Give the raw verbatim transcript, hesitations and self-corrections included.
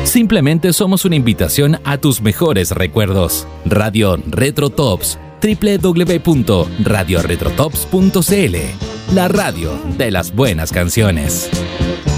Simplemente somos una invitación a tus mejores recuerdos. Radio Retro Tops, doble u doble u doble u punto radio retro tops punto c l. La radio de las buenas canciones.